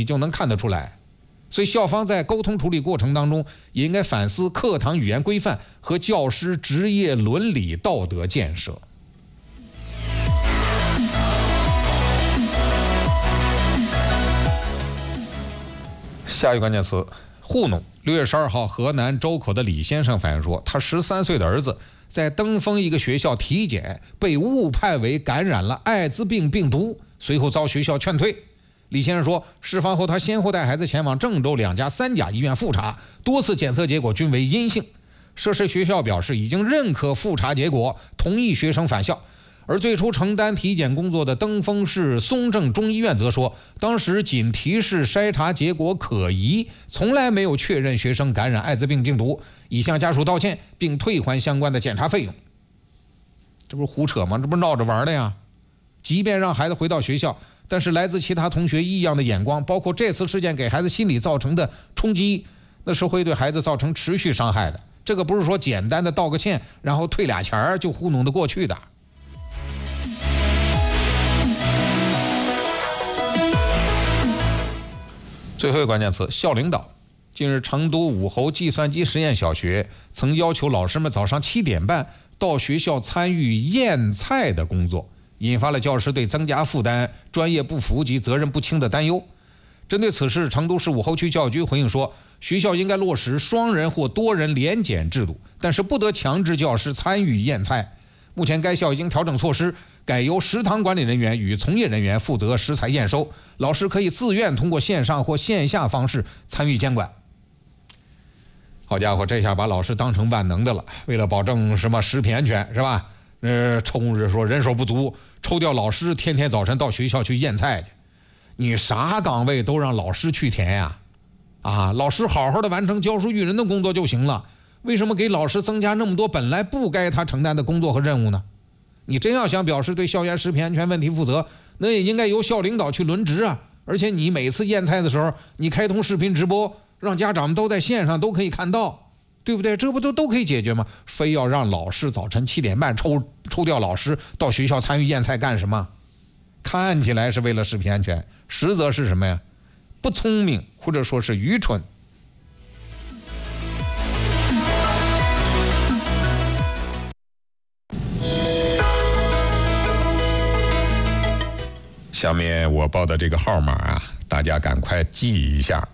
就能看得出来。所以校方在沟通处理过程当中，也应该反思课堂语言规范和教师职业伦理道德建设。下一个关键词，糊弄。6月12号，河南周口的李先生反映说，他13岁的儿子在登封一个学校体检，被误判为感染了艾滋病病毒，随后遭学校劝退。李先生说，事发后他先后带孩子前往郑州2家3甲医院复查，多次检测结果均为阴性。涉事学校表示已经认可复查结果，同意学生返校。而最初承担体检工作的登封市松正中医院则说，当时仅提示筛查结果可疑，从来没有确认学生感染艾滋病病毒，已向家属道歉并退还相关的检查费用。这不是胡扯吗？这不是闹着玩的呀！即便让孩子回到学校，但是来自其他同学异样的眼光，包括这次事件给孩子心理造成的冲击，那是会对孩子造成持续伤害的。这个不是说简单的道个歉然后退俩钱就糊弄得过去的。最后一个关键词，校领导。近日，成都武侯计算机实验小学曾要求老师们早上7点半到学校参与验菜的工作，引发了教师对增加负担、专业不符及责任不清的担忧。针对此事，成都市武侯区教育局回应说，学校应该落实双人或多人联检制度，但是不得强制教师参与验菜。目前该校已经调整措施，改由食堂管理人员与从业人员负责食材验收，老师可以自愿通过线上或线下方式参与监管。好家伙，这下把老师当成万能的了，为了保证什么食品安全是吧？说人手不足，抽调老师天天早晨到学校去验菜去。你啥岗位都让老师去填呀？老师好好的完成教书育人的工作就行了，为什么给老师增加那么多本来不该他承担的工作和任务呢？你真要想表示对校园食品安全问题负责，那也应该由校领导去轮值啊！而且你每次验菜的时候，你开通视频直播，让家长们都在线上都可以看到，对不对？这不都可以解决吗？非要让老师早晨7点半抽调老师到学校参与验菜干什么？看起来是为了食品安全，实则是什么呀？不聪明，或者说是愚蠢。下面我报的这个号码大家赶快记一下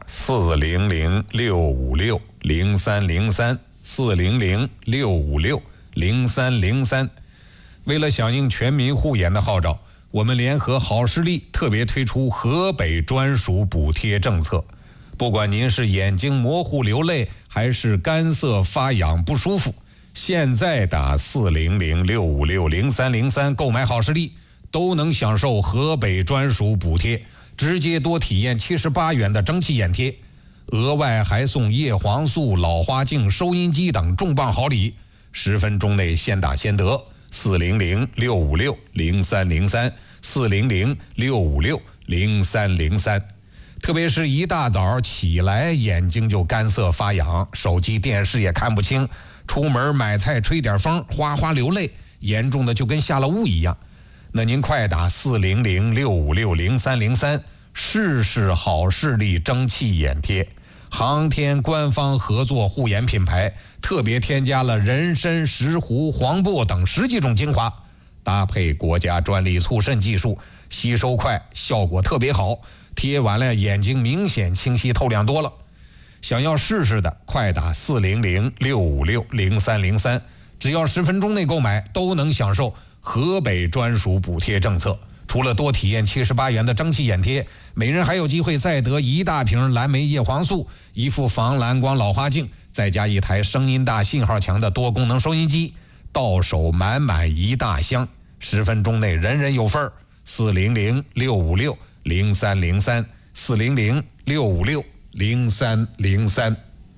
：400-656-0303，400-656-0303。为了响应全民护眼的号召，我们联合好视力特别推出河北专属补贴政策。不管您是眼睛模糊流泪，还是干涩发痒不舒服，现在打400-656-0303购买好视力，都能享受河北专属补贴，直接多体验78元的蒸汽眼贴，额外还送叶黄素、老花镜、收音机等重磅好礼，10分钟内先打先得。400-656-0303，400-656-0303。特别是一大早起来眼睛就干涩发痒，手机电视也看不清，出门买菜吹点风哗哗流泪，严重的就跟下了雾一样。那您快打400-656-0303，试试好视力蒸汽眼贴。航天官方合作护眼品牌，特别添加了人参、石斛、黄柏等10几种精华，搭配国家专利促渗技术，吸收快，效果特别好，贴完了眼睛明显清晰透亮多了。想要试试的，快打400-656-0303，只要10分钟内购买，都能享受河北专属补贴政策。除了多体验78元的蒸汽眼贴，每人还有机会再得1大瓶蓝莓叶黄素、一副防蓝光老花镜，再加一台声音大、信号强的多功能收音机，到手满满一大箱，10分钟内人人有份儿。400-656-0303， 400-656-0303。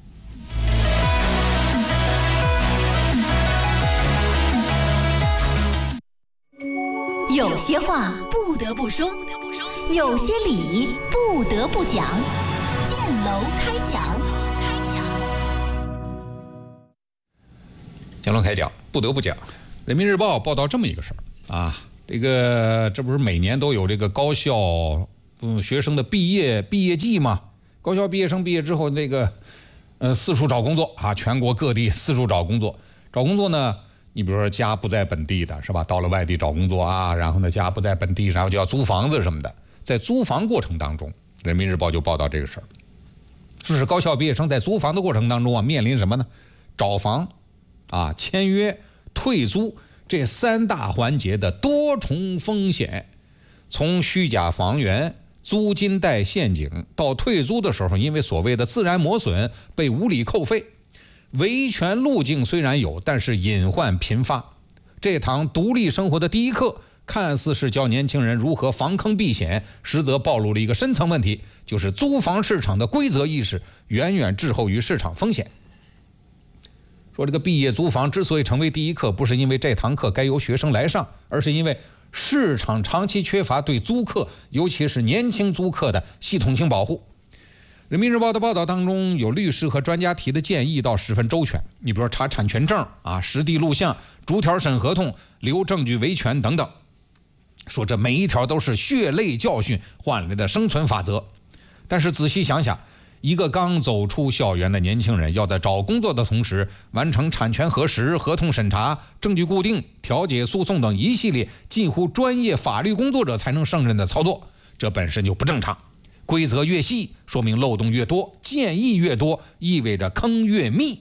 有些话不得不说，有些理不得不讲。建楼开讲， 建楼开讲，不得不讲。人民日报报道这么一个事儿这不是每年都有这个高校学生的毕业季嘛，高校毕业生毕业之后那个四处找工作啊，全国各地四处找工作。找工作呢，你比如说家不在本地的是吧？到了外地找工作啊，然后呢家不在本地，然后就要租房子什么的。在租房过程当中，《人民日报》就报道这个事儿。这是高校毕业生在租房的过程当中啊，面临什么呢？找房啊、签约、退租这3大环节的多重风险。从虚假房源、租金贷陷阱到退租的时候，因为所谓的自然磨损被无理扣费，维权路径虽然有，但是隐患频发。这堂独立生活的第一课，看似是教年轻人如何防坑避险，实则暴露了一个深层问题，就是租房市场的规则意识远远滞后于市场风险。说这个毕业租房之所以成为第一课，不是因为这堂课该由学生来上，而是因为市场长期缺乏对租客，尤其是年轻租客的系统性保护。人民日报的报道当中，有律师和专家提的建议倒十分周全。你比如说查产权证啊、实地录像、逐条审合同、留证据维权等等，说这每一条都是血泪教训换来的生存法则。但是仔细想想，一个刚走出校园的年轻人，要在找工作的同时完成产权核实、合同审查、证据固定、调解诉讼等一系列近乎专业法律工作者才能胜任的操作，这本身就不正常。规则越细，说明漏洞越多，建议越多，意味着坑越密。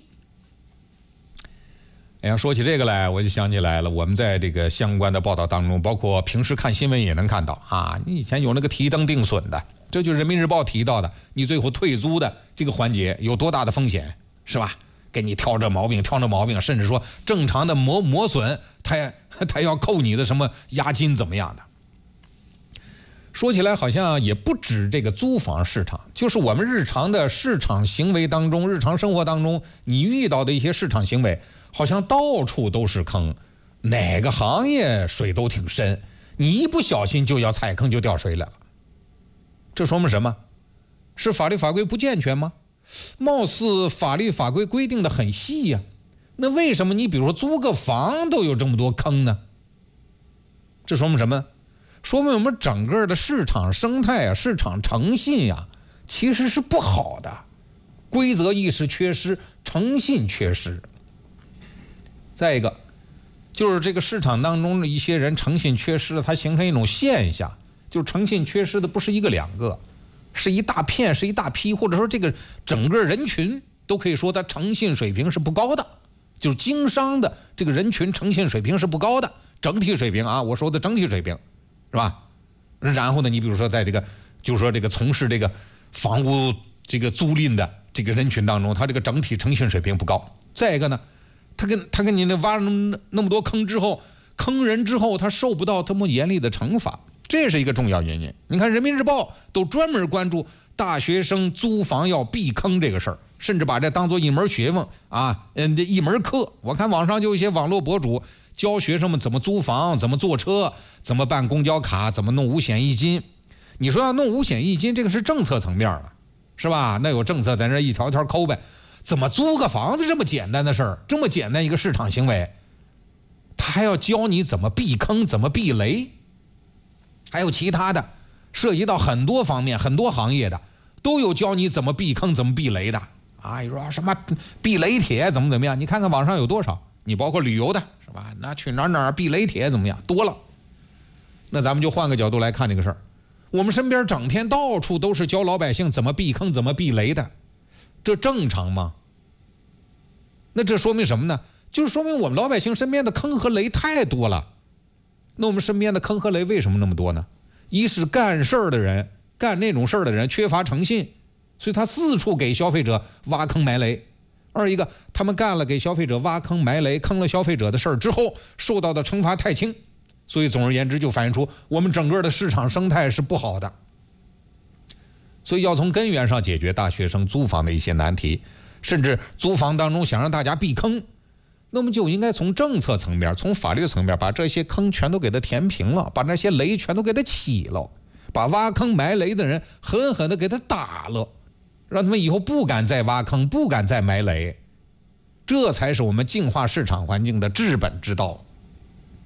哎呀，说起这个来，我就想起来了，我们在这个相关的报道当中，包括平时看新闻也能看到啊，你以前有那个提灯定损的，这就是人民日报提到的，你最后退租的这个环节有多大的风险，是吧？给你挑这毛病，甚至说正常的磨损，他要扣你的什么押金怎么样的。说起来好像也不止这个租房市场，就是我们日常的市场行为当中，日常生活当中你遇到的一些市场行为，好像到处都是坑，哪个行业水都挺深，你一不小心就要踩坑就掉水里了。这说明什么？是法律法规不健全吗？貌似法律法规规定的很细呀，那为什么你比如说租个房都有这么多坑呢？这说明什么？说明我们整个的市场生态啊、市场诚信呀，其实是不好的，规则意识缺失，诚信缺失。再一个，就是这个市场当中的一些人诚信缺失了，它形成一种现象，就是诚信缺失的不是一个两个，是一大片，是一大批，或者说这个整个人群都可以说它诚信水平是不高的，就是经商的这个人群诚信水平是不高的，整体水平啊，我说的整体水平。是吧？然后呢，你比如说在这个，就是说这个从事这个房屋这个租赁的这个人群当中，他这个整体诚信水平不高。再一个呢，他跟你那挖那么多坑之后，坑人之后，他受不到这么严厉的惩罚，这是一个重要原因。你看人民日报都专门关注大学生租房要避坑这个事儿，甚至把这当做一门学问啊，一门课。我看网上就有一些网络博主教学生们怎么租房、怎么坐车、怎么办公交卡、怎么弄五险一金。你说要弄五险一金，这个是政策层面的，是吧？那有政策在那一条条抠呗。怎么租个房子这么简单的事儿，这么简单一个市场行为，他还要教你怎么避坑、怎么避雷，还有其他的，涉及到很多方面、很多行业的，都有教你怎么避坑、怎么避雷的啊。你说什么避雷帖怎么样？你看看网上有多少？你包括旅游的是吧？那去哪儿避雷帖怎么样？多了。那咱们就换个角度来看这个事儿，我们身边整天到处都是教老百姓怎么避坑、怎么避雷的，这正常吗？那这说明什么呢？就是说明我们老百姓身边的坑和雷太多了。那我们身边的坑和雷为什么那么多呢？一是干事儿的人，干那种事儿的人缺乏诚信，所以他四处给消费者挖坑埋雷。二一个，他们干了给消费者挖坑埋雷、坑了消费者的事儿之后，受到的惩罚太轻，所以总而言之就反映出我们整个的市场生态是不好的。所以要从根源上解决大学生租房的一些难题，甚至租房当中想让大家避坑，那么就应该从政策层面、从法律层面把这些坑全都给它填平了，把那些雷全都给它起了，把挖坑埋雷的人狠狠的给它打了，让他们以后不敢再挖坑，不敢再埋雷，这才是我们净化市场环境的治本之道。